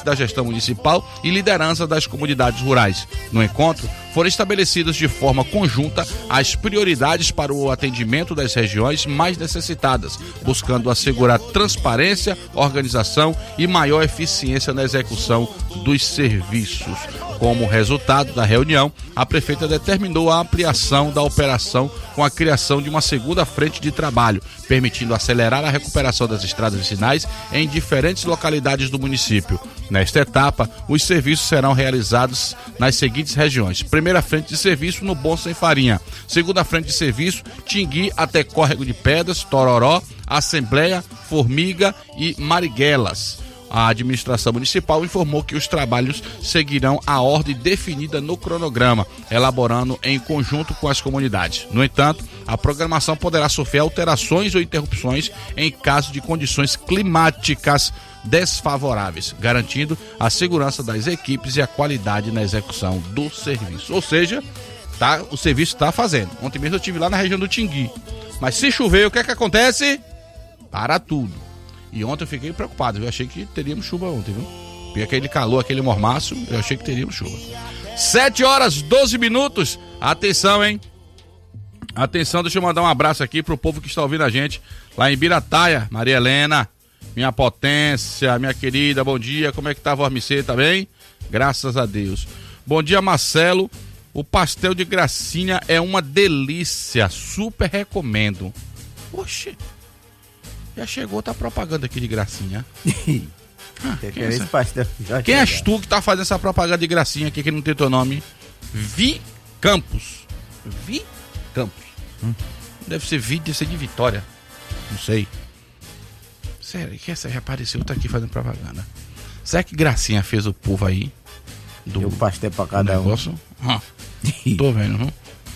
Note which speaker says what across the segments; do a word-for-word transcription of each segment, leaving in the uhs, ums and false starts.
Speaker 1: da gestão municipal e liderança das comunidades rurais. No encontro, foram estabelecidas de forma conjunta as prioridades para o atendimento das regiões mais necessitadas, buscando assegurar transparência, organização e maior eficiência na execução dos serviços. Como resultado da reunião, a prefeita determinou a ampliação da operação com a criação de uma segunda frente de trabalho, permitindo acelerar a recuperação das estradas vicinais em diferentes localidades do município. Nesta etapa, os serviços serão realizados nas seguintes regiões: primeira frente de serviço no Bom Sem Farinha, segunda frente de serviço Tingui até Córrego de Pedras, Tororó, Assembleia, Formiga e Marighelles. A administração municipal informou que os trabalhos seguirão a ordem definida no cronograma, elaborando em conjunto com as comunidades. No entanto, a programação poderá sofrer alterações ou interrupções em caso de condições climáticas desfavoráveis, garantindo a segurança das equipes e a qualidade na execução do serviço. Ou seja, tá, o serviço está fazendo. Ontem mesmo eu estive lá na região do Tingui. Mas se chover, o que é que acontece? Para tudo. E ontem eu fiquei preocupado, eu achei que teríamos chuva ontem, viu? Porque aquele calor, aquele mormaço, eu achei que teríamos chuva. sete horas, doze minutos. Atenção, hein? Atenção, deixa eu mandar um abraço aqui pro povo que está ouvindo a gente lá em Birataia. Maria Helena, minha potência, minha querida, bom dia. Como é que tá a Vormicê, tá bem? Graças a Deus. Bom dia, Marcelo. O pastel de gracinha é uma delícia, super recomendo. Oxe. Já chegou, tá propaganda aqui de gracinha. Ah, quem é, esse pastel já quem és tu que tá fazendo essa propaganda de gracinha aqui que não tem teu nome? Vi Campos. Vi Campos. Hum. Deve ser Vi, deve ser de Vitória. Não sei. Sério, que essa já apareceu, tá aqui fazendo propaganda. Será que gracinha fez o povo aí? Do
Speaker 2: Deu pastel pra cada
Speaker 1: negócio? Um. Ah, tô vendo, viu?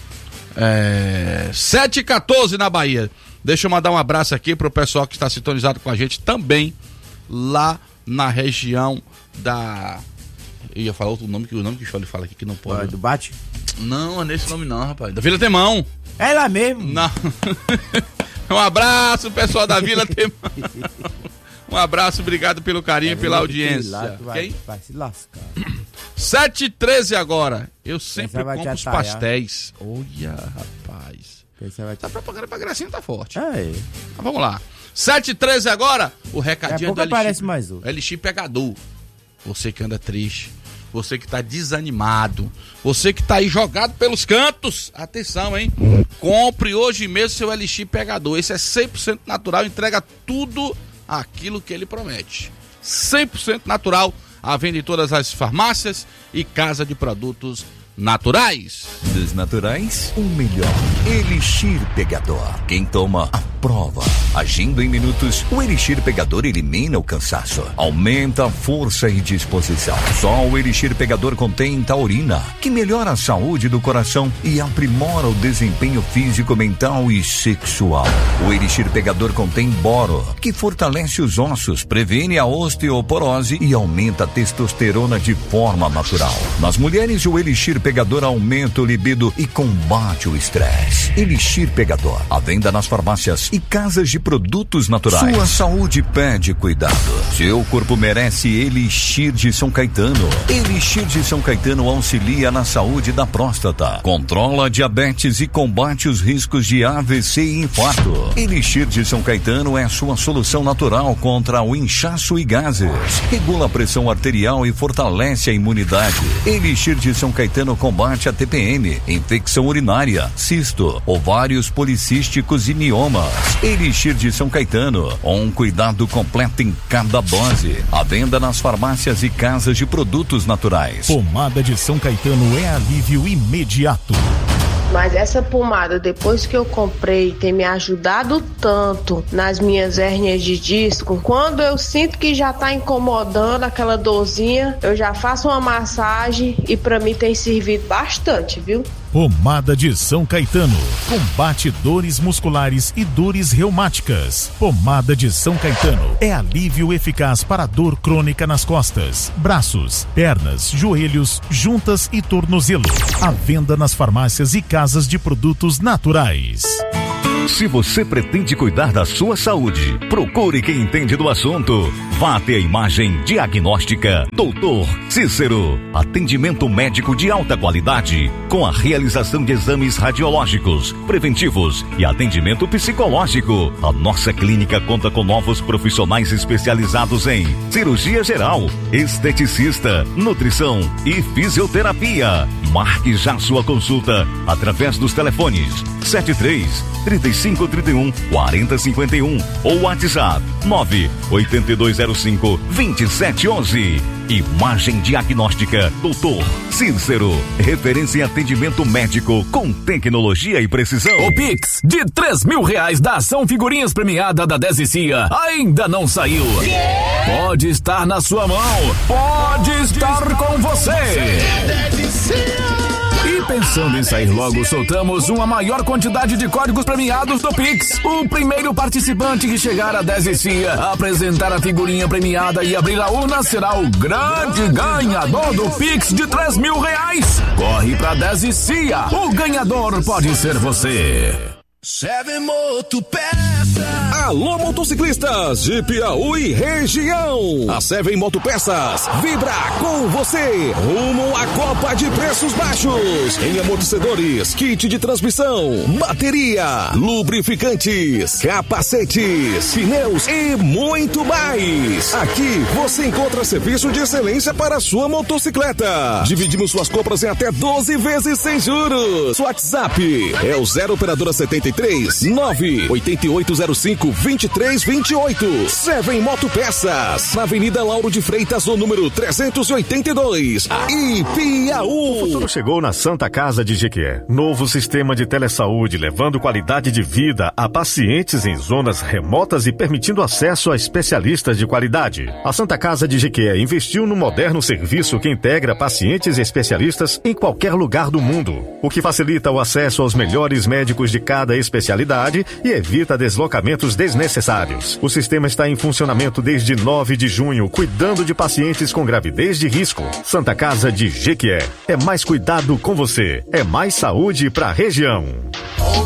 Speaker 1: É... sete e quatorze na Bahia. Deixa eu mandar um abraço aqui pro pessoal que está sintonizado com a gente também lá na região da... Eu ia falar outro nome, que o nome que o Chole fala aqui que não pode.
Speaker 2: Do Bate?
Speaker 1: Não, é nesse nome não, rapaz. Da Vila Temão.
Speaker 2: É lá mesmo?
Speaker 1: Não. Um abraço, pessoal da Vila Temão. Um abraço, obrigado pelo carinho e pela audiência.
Speaker 2: Lá, vai, Quem? Vai se lascar.
Speaker 1: sete e treze agora. Eu sempre compro os
Speaker 2: ataiar.
Speaker 1: pastéis. Olha, rapaz. Tá propaganda pra gracinha, tá forte.
Speaker 2: Ah, é.
Speaker 1: Mas vamos lá. sete e treze agora. O recadinho
Speaker 2: do L X. Aparece mais um.
Speaker 1: L X Pegador. Você que anda triste. Você que tá desanimado. Você que tá aí jogado pelos cantos. Atenção, hein? Compre hoje mesmo seu L X Pegador. Esse é cem por cento natural. Entrega tudo aquilo que ele promete. cem por cento natural. À venda em todas as farmácias e casa de produtos naturais.
Speaker 3: Dos naturais, o melhor. Elixir Pegador. Quem toma, aprova. Agindo em minutos, o Elixir Pegador elimina o cansaço, aumenta a força e disposição. Só o Elixir Pegador contém taurina, que melhora a saúde do coração e aprimora o desempenho físico, mental e sexual. O Elixir Pegador contém boro, que fortalece os ossos, previne a osteoporose e aumenta a testosterona de forma natural. Nas mulheres, o Elixir Pegador aumenta o libido e combate o estresse. Elixir Pegador, à venda nas farmácias e casas de produtos naturais. Sua saúde pede cuidado. Seu corpo merece Elixir de São Caetano. Elixir de São Caetano auxilia na saúde da próstata, controla a diabetes e combate os riscos de A V C e infarto. Elixir de São Caetano é sua solução natural contra o inchaço e gases. Regula a pressão arterial e fortalece a imunidade. Elixir de São Caetano combate a T P M, infecção urinária, cisto, ovários policísticos e miomas. Elixir de São Caetano, um cuidado completo em cada dose. À venda nas farmácias e casas de produtos naturais.
Speaker 4: Pomada de São Caetano é alívio imediato.
Speaker 5: Mas essa pomada, depois que eu comprei, tem me ajudado tanto nas minhas hérnias de disco. Quando eu sinto que já tá incomodando aquela dorzinha, eu já faço uma massagem e pra mim tem servido bastante, viu?
Speaker 4: Pomada de São Caetano. Combate dores musculares e dores reumáticas. Pomada de São Caetano é alívio eficaz para dor crônica nas costas, braços, pernas, joelhos, juntas e tornozelo. À venda nas farmácias e casas de produtos naturais.
Speaker 3: Se você pretende cuidar da sua saúde, procure quem entende do assunto. Vá até a imagem diagnóstica doutor Cícero. Atendimento médico de alta qualidade, com a realização de exames radiológicos, preventivos e atendimento psicológico. A nossa clínica conta com novos profissionais especializados em cirurgia geral, esteticista, nutrição e fisioterapia. Marque já sua consulta através dos telefones sete três, trinta e cinco, trinta e um, quarenta, cinquenta e um ou WhatsApp nove oito dois zero cinco, dois sete um um. Imagem diagnóstica doutor Cícero. Referência em atendimento médico com tecnologia e precisão.
Speaker 6: O Pix de três mil reais da ação Figurinhas Premiada da Dezicia ainda não saiu. Pode estar na sua mão, pode estar com você. E pensando em sair logo, soltamos uma maior quantidade de códigos premiados do Pix. O primeiro participante que chegar a Dezicia, apresentar a figurinha premiada e abrir a urna será o grande ganhador do Pix de três mil reais. Corre pra Dezicia, o ganhador pode ser você.
Speaker 7: Seven Motopeças.
Speaker 8: Alô, motociclistas de Piauí e região. A Seven Motopeças vibra com você rumo à Copa de Preços Baixos. Em amortecedores, kit de transmissão, bateria, lubrificantes, capacetes, pneus e muito mais. Aqui você encontra serviço de excelência para a sua motocicleta. Dividimos suas compras em até doze vezes sem juros. WhatsApp é o zero operadora setenta e três, nove oito oito zero cinco, dois três dois oito. Seven Motopeças, na Avenida Lauro de Freitas, o número trezentos e oitenta e dois, Ipiaú.
Speaker 9: O futuro chegou na Santa Casa de Jequié. Novo sistema de telesaúde, levando qualidade de vida a pacientes em zonas remotas e permitindo acesso a especialistas de qualidade. A Santa Casa de Jequié investiu no moderno serviço que integra pacientes e especialistas em qualquer lugar do mundo, o que facilita o acesso aos melhores médicos de cada especialidade e evita deslocamentos desnecessários. O sistema está em funcionamento desde nove de junho, cuidando de pacientes com gravidez de risco. Santa Casa de Jequié. É mais cuidado com você. É mais saúde para a região.